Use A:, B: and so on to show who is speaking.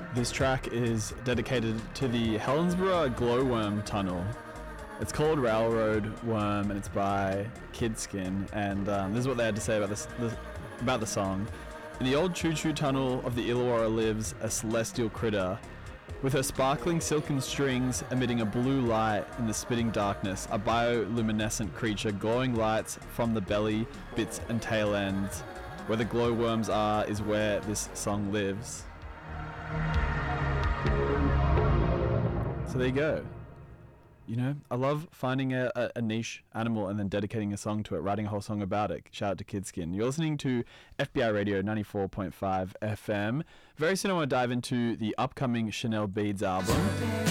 A: This track is dedicated to the Helensburgh Glowworm Tunnel. It's called Railroad Worm and it's by Kidskin. And this is what they had to say about the song. In the old choo-choo tunnel of the Illawarra lives a celestial critter. With her sparkling silken strings emitting a blue light in the spitting darkness, a bioluminescent creature glowing lights from the belly, bits and tail ends. Where the glowworms are is where this song lives. So there you go. You know, I love finding a niche animal and then dedicating a song to it, writing a whole song about it. Shout out to Kidskin. You're listening to FBI Radio 94.5 FM. Very soon I want to dive into the upcoming Chanel Beads album.